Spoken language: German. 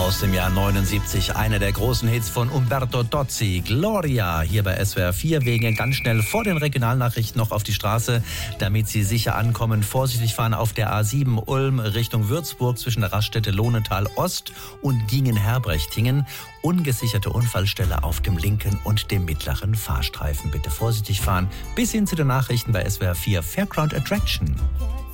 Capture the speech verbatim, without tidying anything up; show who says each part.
Speaker 1: aus dem Jahr neunundsiebzig. Einer der großen Hits von Umberto Tozzi, Gloria, hier bei S W R vier. Wir gehen ganz schnell vor den Regionalnachrichten noch auf die Straße, damit Sie sicher ankommen. Vorsichtig fahren auf der A sieben Ulm Richtung Würzburg zwischen der Raststätte Lohnetal Ost und Gingen-Herbrechtingen. Ungesicherte Unfallstelle auf dem linken und dem mittleren Fahrstreifen. Bitte vorsichtig fahren. Bis hin zu den Nachrichten bei S W R vier Fairground Attraction.